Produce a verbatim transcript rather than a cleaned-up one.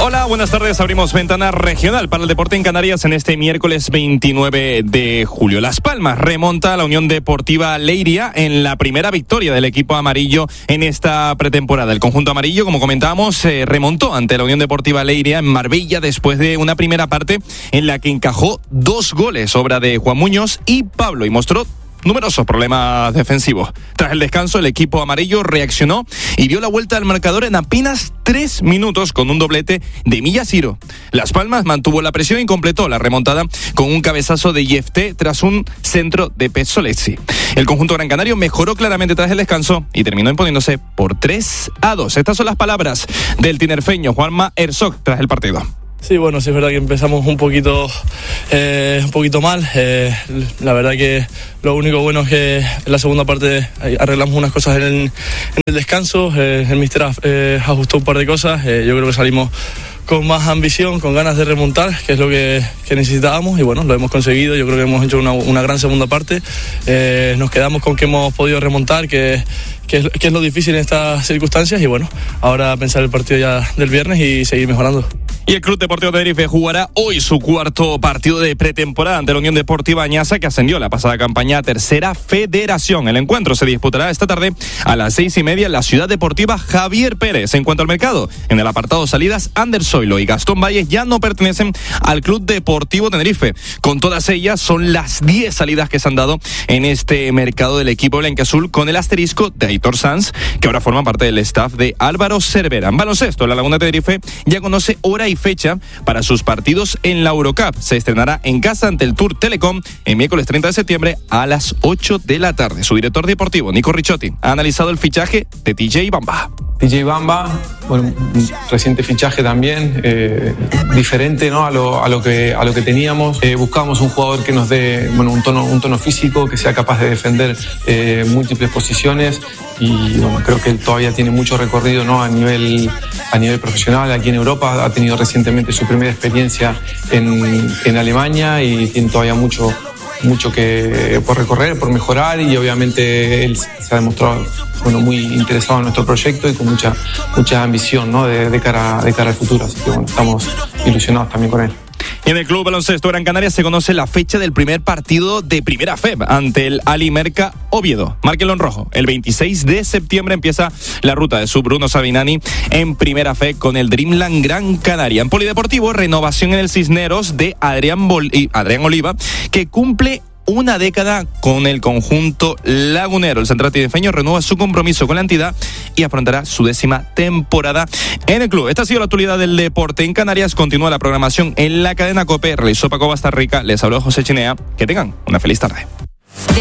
Hola, buenas tardes. Abrimos ventana regional para el deporte en Canarias en este miércoles veintinueve de julio. Las Palmas remonta a la Unión Deportiva Leiria en la primera victoria del equipo amarillo en esta pretemporada. El conjunto amarillo, como comentábamos, eh, remontó ante la Unión Deportiva Leiria en Marbella después de una primera parte en la que encajó dos goles, obra de Juan Muñoz y Pablo, y mostró numerosos problemas defensivos. Tras el descanso, el equipo amarillo reaccionó y dio la vuelta al marcador en apenas tres minutos con un doblete de Millaciro. Las Palmas mantuvo la presión y completó la remontada con un cabezazo de Yefté tras un centro de Pezzolezzi. El conjunto gran canario mejoró claramente tras el descanso y terminó imponiéndose por tres a dos. Estas son las palabras del tinerfeño Juanma Herzog tras el partido. Sí, bueno, sí es verdad que empezamos un poquito eh, un poquito mal. Eh, la verdad que lo único bueno es que en la segunda parte arreglamos unas cosas en el, en el descanso. Eh, el míster eh, ajustó un par de cosas. Eh, yo creo que salimos con más ambición, con ganas de remontar, que es lo que, que necesitábamos, y bueno, lo hemos conseguido. Yo creo que hemos hecho una, una gran segunda parte. Eh, nos quedamos con que hemos podido remontar, que, que, es, que es lo difícil en estas circunstancias, y bueno, ahora pensar el partido ya del viernes y seguir mejorando. Y el Club Deportivo Tenerife jugará hoy su cuarto partido de pretemporada ante la Unión Deportiva Añaza, que ascendió la pasada campaña a Tercera Federación. El encuentro se disputará esta tarde a las seis y media en la Ciudad Deportiva Javier Pérez. En cuanto al mercado, en el apartado salidas, Ander Zoilo y Gastón Valles ya no pertenecen al Club Deportivo Tenerife. Con todas ellas, son las diez salidas que se han dado en este mercado del equipo blanquiazul, con el asterisco de Aitor Sanz, que ahora forma parte del staff de Álvaro Cervera. En baloncesto, la Laguna Tenerife ya conoce hora y fecha para sus partidos en la Eurocup. Se estrenará en casa ante el Tour Telecom el miércoles treinta de septiembre a las ocho de la tarde. Su director deportivo, Nico Ricciotti, ha analizado el fichaje de T J Bamba. T J Bamba, bueno, un reciente fichaje también, eh, diferente, ¿no? a, lo, a, lo que, a lo que teníamos. Eh, buscábamos un jugador que nos dé bueno, un, tono, un tono físico, que sea capaz de defender eh, múltiples posiciones, y bueno, creo que él todavía tiene mucho recorrido, ¿no? a, nivel, a nivel profesional aquí en Europa. Ha tenido recientemente su primera experiencia en, en Alemania y tiene todavía mucho, mucho que por recorrer, por mejorar, y obviamente él se ha demostrado bueno, muy interesado en nuestro proyecto y con mucha, mucha ambición, ¿no? de, de, cara, de cara al futuro, así que bueno, estamos ilusionados también con él. Y en el Club Baloncesto Gran Canaria se conoce la fecha del primer partido de Primera F E B ante el Alimerca Oviedo. Márquenlo en rojo. El veintiséis de septiembre empieza la ruta de su Bruno Sabinani en Primera F E B con el Dreamland Gran Canaria. En polideportivo, renovación en el Cisneros de Adrián, Bol- Adrián Oliva, que cumple una década con el conjunto lagunero. El central tinerfeño renueva su compromiso con la entidad y afrontará su décima temporada en el club. Esta ha sido la actualidad del deporte en Canarias. Continúa la programación en la cadena COPE. Realizó Paco Bastarrica. Les habló José Chinea. Que tengan una feliz tarde.